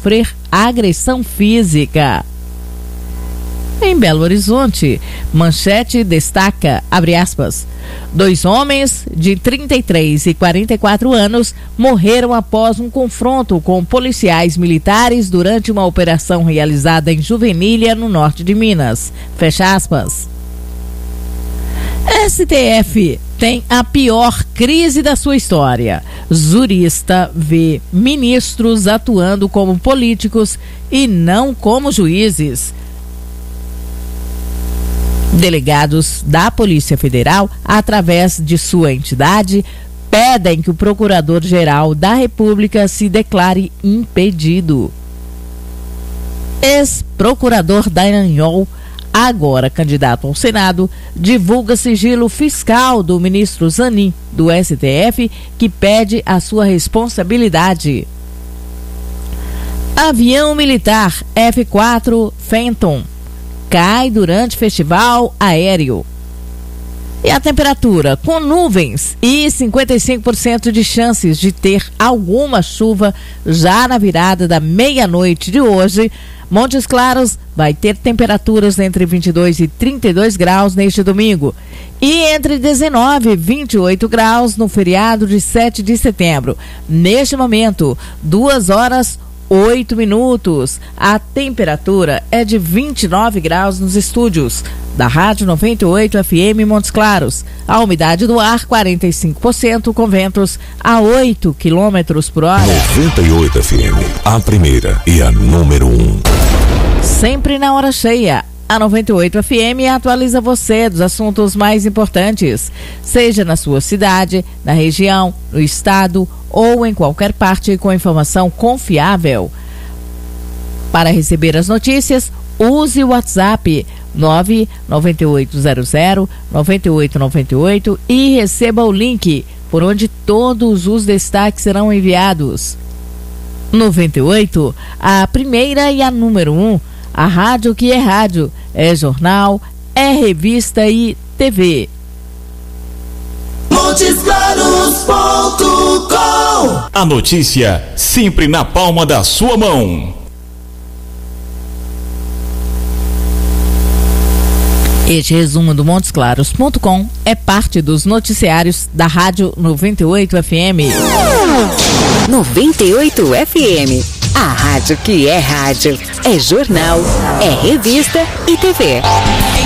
sofrer agressão física. Em Belo Horizonte, manchete destaca, abre aspas, 2 homens de 33 e 44 anos morreram após um confronto com policiais militares durante uma operação realizada em Juvenília, no norte de Minas. Fecha aspas. STF tem a pior crise da sua história. Jurista vê ministros atuando como políticos e não como juízes. Delegados da Polícia Federal, através de sua entidade, pedem que o Procurador-Geral da República se declare impedido. Ex-procurador Dallagnol, agora candidato ao Senado, divulga sigilo fiscal do ministro Zanin, do STF, que pede a sua responsabilidade. Avião militar F-4 Phantom cai durante festival aéreo. E a temperatura, com nuvens e 55% de chances de ter alguma chuva já na virada da meia-noite de hoje, Montes Claros vai ter temperaturas entre 22 e 32 graus neste domingo e entre 19 e 28 graus no feriado de 7 de setembro. Neste momento, 2h08. A temperatura é de 29 graus nos estúdios da Rádio 98 FM Montes Claros. A umidade do ar 45%, com ventos a 8 km por hora. 98 FM, a primeira e a número 1. Sempre na hora cheia. A 98 FM atualiza você dos assuntos mais importantes, seja na sua cidade, na região, no estado ou em qualquer parte, com informação confiável. Para receber as notícias, use o WhatsApp 99800-9898 e receba o link por onde todos os destaques serão enviados. 98, a primeira e a número 1, a rádio que é rádio, é jornal, é revista e TV. MontesClaros.com. A notícia sempre na palma da sua mão. Este resumo do MontesClaros.com é parte dos noticiários da Rádio 98 FM. 98 FM, a rádio que é rádio, é jornal, é revista e TV.